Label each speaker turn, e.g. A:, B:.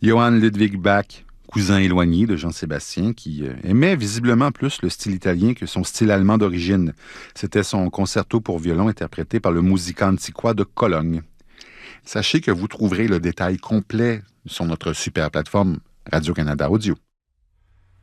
A: Johann Ludwig Bach, cousin éloigné de Jean-Sébastien, qui aimait visiblement plus le style italien que son style allemand d'origine. C'était son concerto pour violon interprété par le Musica Antiqua de Cologne. Sachez que vous trouverez le détail complet sur notre super plateforme Radio-Canada Audio.